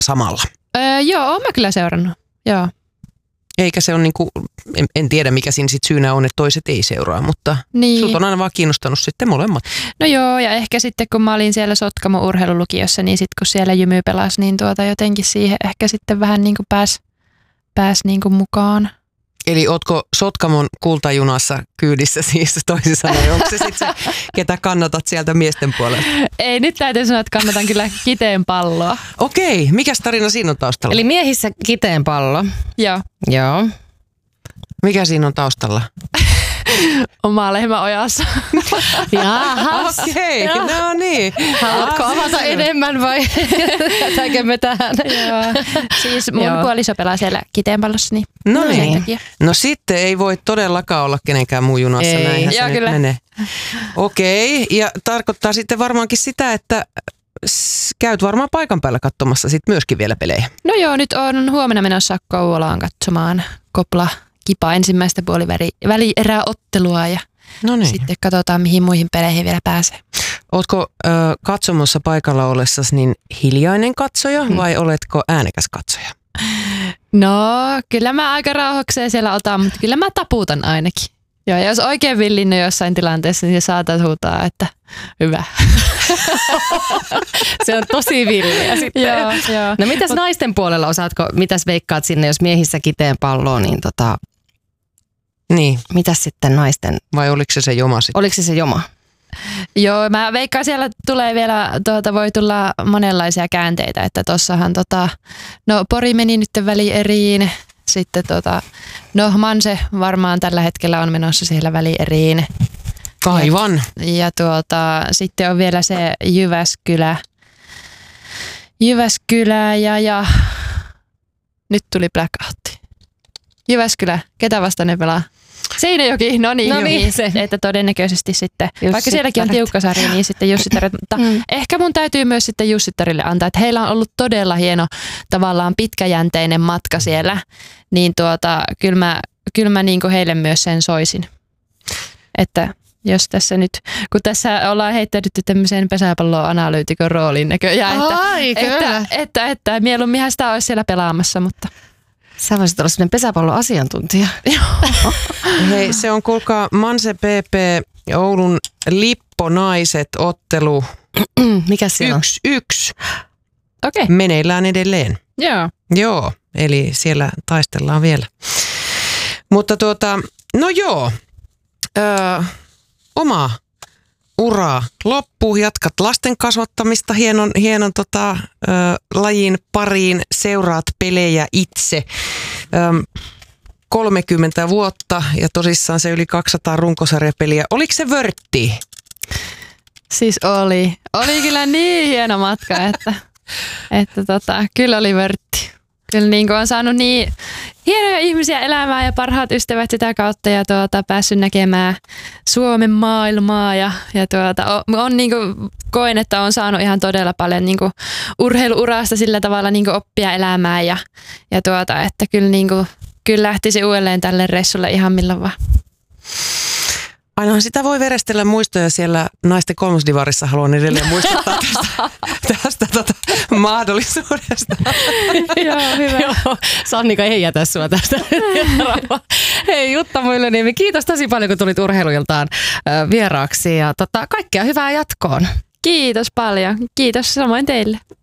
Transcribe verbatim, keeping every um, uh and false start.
samalla? Öö, joo, oon mä kyllä seurannut. Joo. Eikä se ole niinku, en, en tiedä mikä siinä sit syynä on, että toiset ei seuraa, mutta Niin. sut on aina vaan kiinnostanut sitten molemmat. No joo, ja ehkä sitten kun mä olin siellä Sotkamo urheilulukiossa, niin sitten kun siellä Jymy pelasi, niin tuota jotenkin siihen ehkä sitten vähän niin kuin pääs, pääs niin kuin mukaan. Eli ootko Sotkamon kultajunassa kyydissä siis toisin sanoen? Onko se sitten se, ketä kannatat sieltä miesten puolelta? Ei, nyt täytyy sanoa, että kannatan kyllä Kiteen palloa. Okei, mikäs tarina siinä on taustalla? Eli miehissä Kiteen pallo. Joo. Joo. Mikä siinä on taustalla? Oma lehmä ojassa. Jahas. Okei, no niin. Haluatko avata enemmän vai jätäkö me tähän? Joo. Siis mun Joo. puoliso pelaa siellä Kiteen pallossa, niin No sen niin. takia. No sitten ei voi todellakaan olla kenenkään muun junassa, Ei. näinhän Joo, se kyllä. nyt menee. Okei, ja tarkoittaa sitten varmaankin sitä, että s- käyt varmaan paikan päällä katsomassa sitten myöskin vielä pelejä. No joo, nyt on huomenna menossa Kouvolaan katsomaan Kopla Kipa ensimmäistä puolivälieräottelua ja No niin. sitten katsotaan mihin muihin peleihin vielä pääsee. Ootko ö, katsomossa paikalla ollessasi niin hiljainen katsoja Hmm. vai oletko äänekäs katsoja? No, kyllä mä aika rauhokseen siellä otan, mutta kyllä mä taputan ainakin. Joo, ja jos oikein villinnyt jossain tilanteessa, niin saatat huutaa, että hyvä. Se on tosi villiä sitten. Joo, joo. No mitäs naisten puolella osaatko, mitäs veikkaat sinne, jos miehissä Kiteen palloa, niin tota, Niin, mitäs sitten naisten, vai oliko se se joma sitten? oliko se se joma? Joo, mä veikkaan siellä tulee vielä, tuota, voi tulla monenlaisia käänteitä, että tossahan tota, no Pori meni nyt välieriin, sitten tota, no Manse varmaan tällä hetkellä on menossa siellä välieriin. Aivan. Ja tuota, sitten on vielä se Jyväskylä, Jyväskylä ja, ja nyt tuli blackoutti. Jyväskylä, ketä vastaan ne pelaa? Seinäjoki, no niin, No no niin, niin se. että todennäköisesti sitten, Jussittaret. vaikka sielläkin on tiukka sarja, niin sitten Jussittaret, mutta Mm. ehkä mun täytyy myös sitten Jussittarille antaa, että heillä on ollut todella hieno tavallaan pitkäjänteinen matka siellä, niin tuota, kyllä mä, kyllä mä niin kuin heille myös sen soisin, että jos tässä nyt, kun tässä ollaan heittäydytty tämmöiseen pesäpallo-analyytikon rooliin näköjään, että, Ai, kyllä. että, että, että mieluumminhan sitä olisi siellä pelaamassa, mutta Sä voisit olla sellainen pesäpalloasiantuntija. Hei, se on kuulkaa Manse P P Oulun Lipponaiset ottelu Mikä siellä on? yksi yksi okei, meneillään edelleen. joo. Joo, eli siellä taistellaan vielä. Mutta tuota, no joo, öö, oma ura loppu, jatkat lasten kasvattamista hienon, hienon tota, ö, lajin pariin, seuraat pelejä itse. Ö, kolmekymmentä vuotta ja tosissaan se yli kaksisataa runkosarjapeliä. Oliko se vörtti? Siis oli. Oli kyllä niin hieno matka, että, että tota, kyllä oli vörtti. Kyllä niin kuin on saanut niin hienoja ihmisiä elämään ja parhaat ystävät sitä kautta ja tuota, päässyt näkemään Suomen maailmaa ja, ja tuota, on, on niin kuin, koen, että on saanut ihan todella paljon niin kuin urheiluurasta sillä tavalla niin kuin oppia elämään ja, ja tuota, että kyllä, niin kuin, kyllä lähtisi uudelleen tälle reissulle ihan milloin vaan. Ainahan sitä voi verestellä muistoja siellä naisten kolmosdivarissa. Haluan edelleen muistuttaa tästä, tästä tota, mahdollisuudesta. Joo, hyvä. Joo, Sannika ei jätä sua tästä. Hei Jutta Myllyniemi, kiitos tosi paljon kun tulit Urheiluiltaan äh, vieraaksi ja tota, kaikkea hyvää jatkoon. Kiitos paljon. Kiitos samoin teille.